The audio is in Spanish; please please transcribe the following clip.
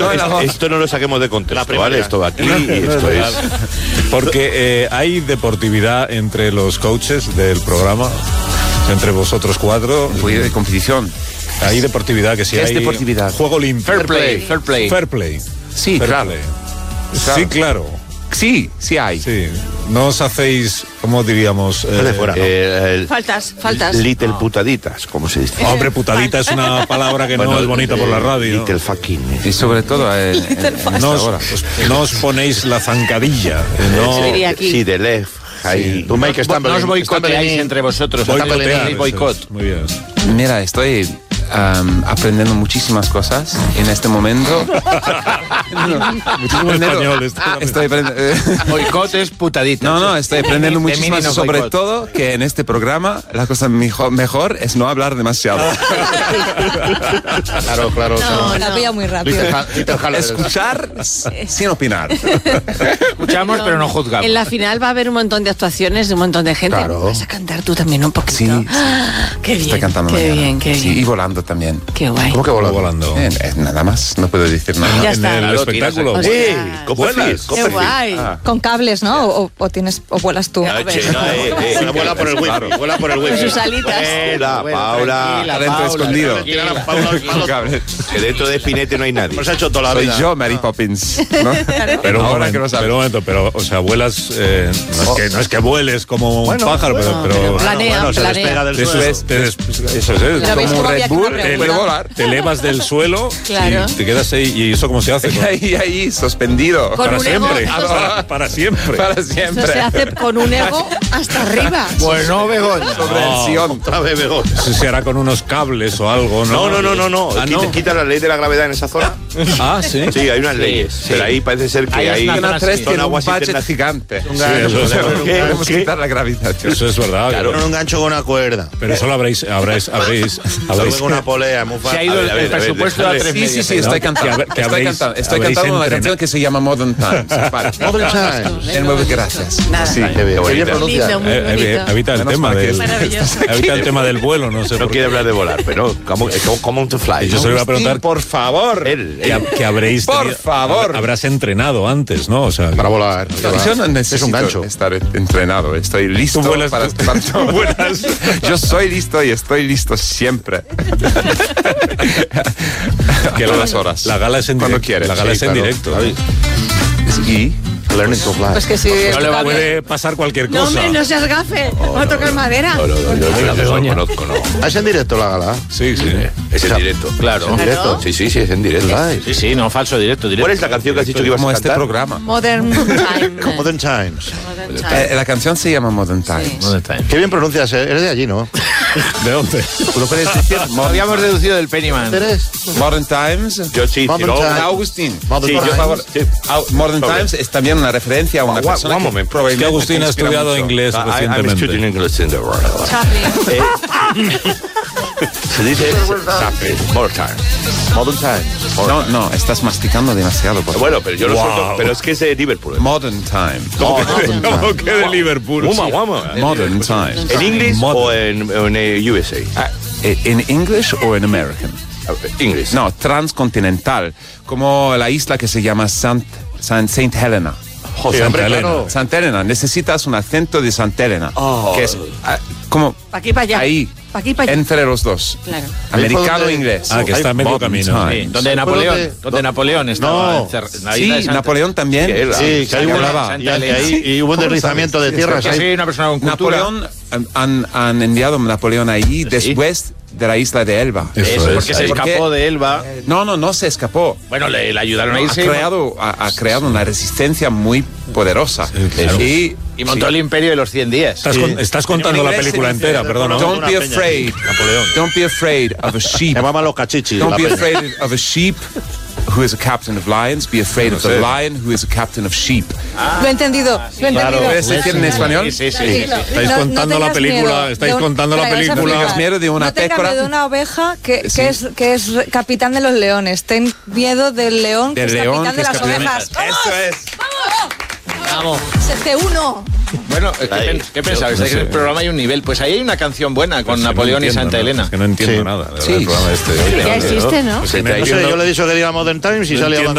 esto no lo saquemos de contexto, ¿vale? Esto va aquí y esto es... Porque hay deportividad entre los coaches del programa, entre vosotros cuatro. Un poquito de competición. Hay deportividad, que sí. ¿Qué hay es deportividad? Juego limpio. Fair play. Fair play. Sí, Fair claro. play. Sí, claro. Sí hay. Sí. No os hacéis, ¿cómo diríamos? Faltas. Little putaditas, como se dice. Hombre, putadita es una palabra que no es bonita por la radio. Little fucking. Y sobre todo en esta hora. No os ponéis la zancadilla. Se diría aquí. Sí, de left. Ahí. Tú, Mike, no os boicoteáis entre vosotros. Boicot. Muy bien. Mira, estoy aprendiendo muchísimas cosas en este momento. Estoy aprendiendo. Boicot es putadita. No, estoy aprendiendo muchísimas, Femenino sobre boicot. todo que en este programa la cosa mejor es no hablar demasiado. Claro. No, la pilla muy rápido. Escuchar sin opinar. Escuchamos, pero no juzgamos. En la final va a haber un montón de actuaciones de un montón de gente. Claro. ¿Vas a cantar tú también un poquito? Sí. Qué bien. Estoy cantando Qué mañana. bien, qué Sí, bien. y volando también. Qué guay. ¿Cómo que volando? Nada más, no puedo decir nada. Ya En está. el espectáculo. O Sí, sea, Copperfield. Qué guay. Con cables, ¿no? O vuelas tú. Vuela por el wifi. Vuela por el wifi. Con sus alitas. Paula. Adentro escondido. Que dentro de Spinete no hay nadie. Nos ha hecho toda la Soy vida. yo, Mary Poppins, ¿no? Pero ahora que lo sabes. un momento, o sea, vuelas, no es que vueles como un pájaro, pero Planea. Se despega del eso suelo. es, eso es, ¿Lo veis como cómo Red había que Bull, correr? puede volar. te elevas del suelo Claro. y te quedas ahí. ¿Y eso cómo se hace? Ahí, suspendido. Con Para un ego. siempre. Para siempre. Para Eso se siempre. hace con un ego hasta arriba. Bueno, Begoña. Subvención. Otra vez, Begón. Eso se hará con unos cables o algo, ¿no? No. Ah, ¿no? Quita la ley de la gravedad en esa zona. Ah, sí. Sí, hay unas leyes. Pero ahí parece ser que Hay hay... una Antena 3 son tiene un aguas budget internas. gigante. Sí, eso es verdad. Podemos quitar la gravitación. Eso es verdad. Claro. Con un gancho con una cuerda. Pero eso lo habréis Con una polea muy Se fácil. ha ido A ver, el presupuesto a déjale. 3 Sí, estoy cantando. Estoy cantando una canción que se llama Modern Times. Vale. Modern Times. El nuevo, gracias. Nada. Sí. Qué bien. Qué bien pronuncia. Lindo, muy bonito. Evita el Menos tema mal que del es maravilloso. evita el tema del vuelo, no sé No por qué. quiere hablar de volar, pero como to fly. Yo se lo iba a preguntar Por favor. que habréis Por favor. habrás entrenado antes, ¿no? O sea, Para volar. Yo no necesito un gancho. estar entrenado. Estoy listo Tú vuelas- para todo. Yo soy listo y estoy listo siempre. que Todas las horas. La gala es en Cuando directo. quieres. La gala Sí, es en claro. directo. Y Learning to fly. Pues que sí. No le puede pasar cualquier No, cosa. hombre, no seas gafe. Va a tocar madera. No, yo no conozco, no. ¿Es en directo la gala? Sí. Es en directo. Claro. ¿En directo? Sí, es en directo. Sí, no, falso, directo. ¿Cuál es la canción que has dicho que ibas a como cantar? este programa. Modern Time. Modern Times. La canción se llama Modern Times. Qué bien pronuncias, eres de allí, ¿no? ¿De dónde? ¿Tú lo puedes decir? Lo habíamos deducido del Pennyman. ¿Eres? Modern Times. Yo sí, Modern no. Times. Agustín. Modern Sí, yo Times. favor. Sí. Modern Sobre. Times es también una referencia a una persona one que moment. Es que probablemente Agustín te ha inspira estudiado mucho. inglés I'm recientemente. studying English in the world. Se dice more time. Modern Times. No, estás masticando demasiado. Por Bueno, pero yo lo Wow. suelto, pero es que es de Liverpool. Modern Time. ¿Cómo que de Liverpool? Guama. Modern Time. ¿En inglés Modern. o en USA? ¿En English o en American? English. No, transcontinental. Como la isla que se llama Saint Helena. José, hombre, Elena. claro. Santa Elena, necesitas un acento de Santa Elena. Que es como Pa' aquí, pa' allá. ahí, Pa' aquí, pa' allá. entre los dos. Claro. Americano Ahí e inglés. Ah, que está a medio Modern camino. Times. Sí, donde Napoleón estaba. No. en la isla de Sí, Santa- Napoleón también. Sí, que hay que una, hablaba. y hubo un deslizamiento de tierras Que ahí. soy una persona con cultura. Napoleón, han enviado a Napoleón ahí después de la isla de Elba. Eso, porque se Porque- escapó de Elba. No se escapó. Bueno, le ayudaron a Ha irse creado una resistencia muy poderosa. claro. Y montó el imperio de los 100 días. Estás contando la película entera, perdona. Don't be Una peña. afraid. Napoleón. Don't be afraid of a sheep. Llamaban los cachichis. Don't la be peña. afraid of a sheep who is a captain of lions. Be afraid of the lion who is a captain of sheep. Lo he entendido. ¿Puedes decir en español? Sí. Estáis contando la película, estáis contando la película. Tengas miedo de una no tengas pécora. miedo de una oveja que es capitán de los leones. Ten miedo del león que Del es león capitán que de es las capitán. ovejas. Eso es. Vamos. Se uno. Bueno, ¿qué pensabais? no En sé. el programa hay un nivel. Pues ahí hay una canción buena con Es que no Napoleón y entiendo, Santa ¿no? Elena. Es que no entiendo Sí. nada. De verdad, Sí. el programa este. Ya existe, ¿no? Pues No sé, yo le he dicho que diga Modern Times y No salía entiendo